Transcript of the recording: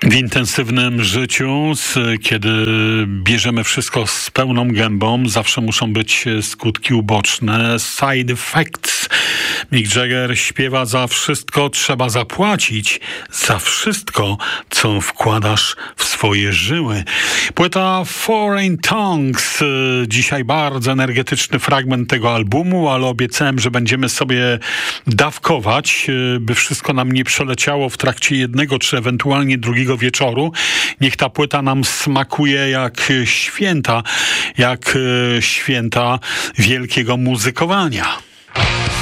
W intensywnym życiu, kiedy bierzemy wszystko z pełną gębą, zawsze muszą być skutki uboczne, side effects. Mick Jagger śpiewa: za wszystko trzeba zapłacić, za wszystko, co wkładasz w swoje żyły. Płyta Foreign Tongues, dzisiaj bardzo energetyczny fragment tego albumu, ale obiecałem, że będziemy sobie dawkować, by wszystko nam nie przeleciało w trakcie jednego czy ewentualnie drugiego wieczoru. Niech ta płyta nam smakuje jak święta wielkiego muzykowania.